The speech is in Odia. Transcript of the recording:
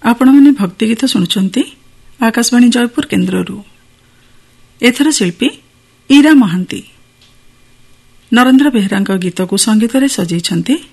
ଆପଣମାନେ ଭକ୍ତିଗୀତ ଶୁଣୁଛନ୍ତି ଆକାଶବାଣୀ ଜୟପୁର କେନ୍ଦ୍ରରୁ। ଏଥର ଶିଳ୍ପୀ ଇରା ମହାନ୍ତି ନରେନ୍ଦ୍ର ବେହେରାଙ୍କ ଗୀତକୁ ସଙ୍ଗୀତରେ ସଜେଇଛନ୍ତି